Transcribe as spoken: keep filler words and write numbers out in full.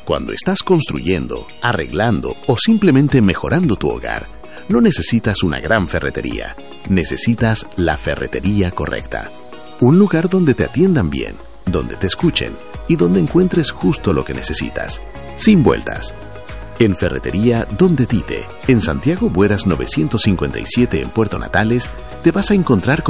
Cuando estás construyendo, arreglando o simplemente mejorando tu hogar, no necesitas una gran ferretería. Necesitas la ferretería correcta. Un lugar donde te atiendan bien, donde te escuchen y donde encuentres justo lo que necesitas, sin vueltas. En Ferretería Donde Tite, en Santiago Bueras novecientos cincuenta y siete en Puerto Natales, te vas a encontrar con